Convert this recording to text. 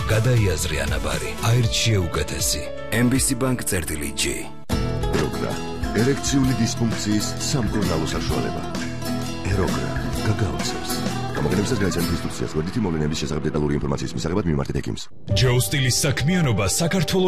გადაიაზრე ანაბარი, აირჩიე უკეთესი. MBC Bank-G. ეროგრა, ერექციული დისფუნქციის სამკურნალო საშუალება. ეროგრა, გაგაოცებს. გამოგონებისას გაიცანთ ინსტრუქციას, გვერდითი მოვლენების შესახებ დეტალური ინფორმაციის მისაღებად მიმართეთ ექიმს. ჯოუ სტილის საქმიანობა საქართველოს